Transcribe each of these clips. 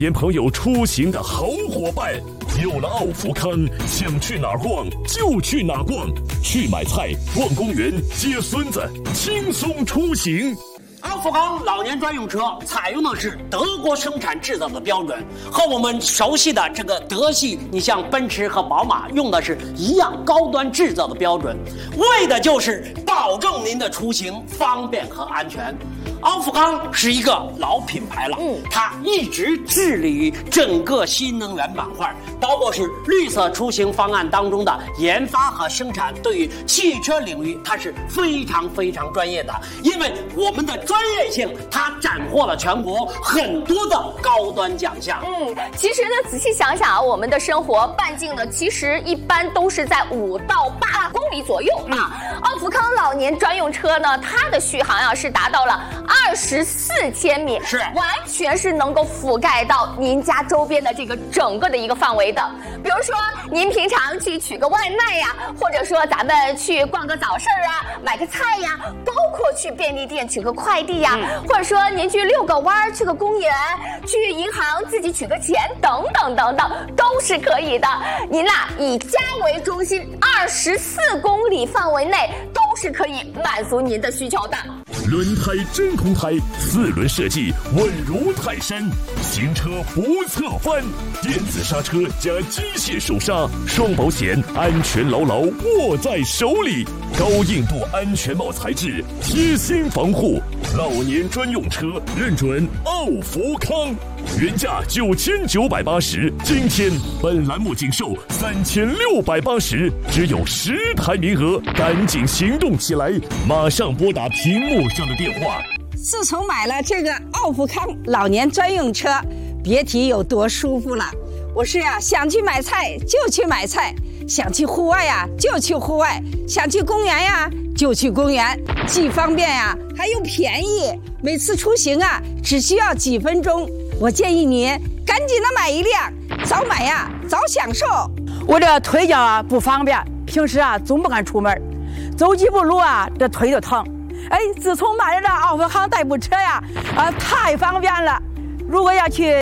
年朋友出行的好伙伴，有了奥福康，想去哪儿逛就去哪儿逛，去买菜、逛公园、接孙子，轻松出行。 奥福康老年专用车采用的是德国生产制造的标准，和我们熟悉的这个德系，你像奔驰和宝马用的是一样高端制造的标准，为的就是保证您的出行方便和安全。奥福康是一个老品牌了，它一直致力于整个新能源板块，包括是绿色出行方案当中的研发和生产，对于汽车领域它是非常非常专业的，因为我们的专业性，它斩获了全国很多的高端奖项。 其实呢，仔细想想啊，我们的生活半径呢，其实一般都是在5到8公里左右啊。奥福康老年专用车呢，它的续航啊是达到了24千米，是完全是能够覆盖到您家周边的这个整个的一个范围的。比如说您平常去取个外卖呀，或者说咱们去逛个早市啊，买个菜呀，包括去便利店取个快递呀，或者说您去遛个弯，去个公园，去银行自己取个钱，等等等等，都是可以的。您以家为中心，24公里范围内都是可以满足您的需求的。 轮胎真空胎，4轮设计稳如泰山，行车不侧翻，电子刹车加机械手刹，双保险，安全牢牢握在手里，高硬度安全帽材质，贴心防护，老年专用车认准奥福康。原价9980，今天本栏目仅售3680，只有10台名额，赶紧行动起来，马上拨打屏幕上的电话。 自从买了这个奥福康老年专用车，别提有多舒服了。我是想去买菜就去买菜，想去户外就去户外，想去公园就去公园，既方便还又便宜，每次出行只需要几分钟。我建议你赶紧的买一辆，早买早享受。 我这腿脚不方便，平时总不敢出门，走几步路这腿就疼。自从买了这奥福康代步车太方便了。如果要去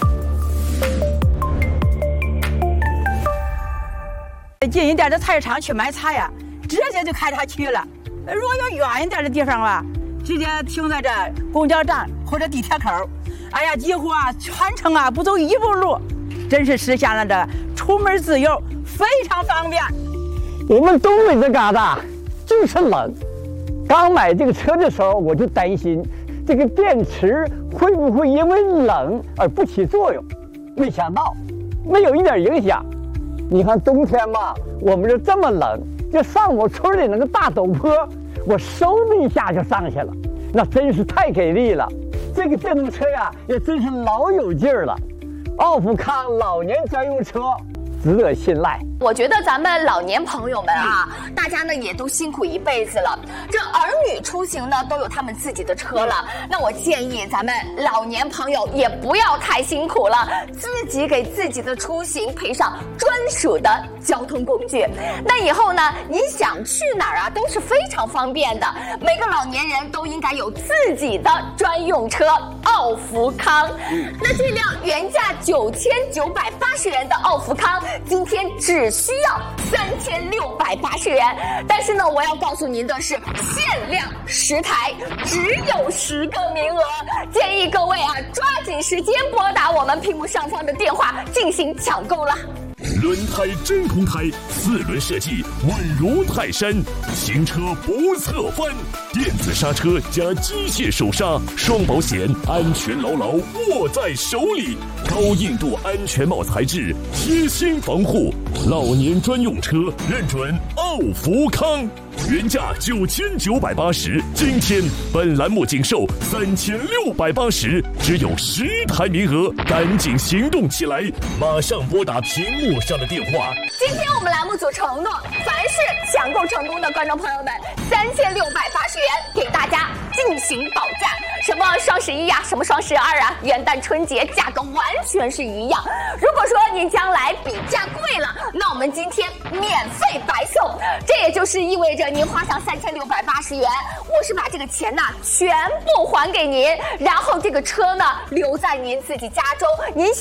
近一点的菜市场去买菜直接就开车去了。如果要远一点的地方直接停在这公交站或者地铁口，几乎全程不走一步路，真是实现了这出门自由，非常方便。 我们东北这旮瘩就是冷，刚买这个车的时候我就担心这个电池会不会因为冷而不起作用，没想到没有一点影响。你看冬天嘛，我们这么冷，就上我村里那个大陡坡，我嗖的一下就上去了，那真是太给力了。这个电动车也真是老有劲儿了。奥福康老年专用车值得信赖。 我觉得咱们老年朋友们大家呢也都辛苦一辈子了，这儿女出行呢都有他们自己的车了，那我建议咱们老年朋友也不要太辛苦了，自己给自己的出行配上专属的交通工具。那以后呢，你想去哪儿都是非常方便的。每个老年人都应该有自己的专用车奥福康。那这辆原价9980元的奥福康，今天只需要3680元，但是呢，我要告诉您的是，限量10台，只有10个名额，建议各位抓紧时间拨打我们屏幕上方的电话进行抢购了。 轮胎真空胎，4轮设计稳如泰山，行车不侧翻，电子刹车加机械手刹，双保险，安全牢牢握在手里，高硬度安全帽材质，贴心防护，老年专用车认准奥福康。原价9980，今天本栏目仅售3680，只有10台名额，赶紧行动起来，马上拨打屏幕上的电话。 今天我们栏目组承诺，凡是抢购成功的观众朋友们，3680元给大家进行保价。什么双11什么双12元旦春节价格完全是一样。如果说您将来比价贵了，那我们今天免费白送。这也就是意味着者您花上3680元，我是把这个钱呢全部还给您，然后这个车呢留在您自己家中，您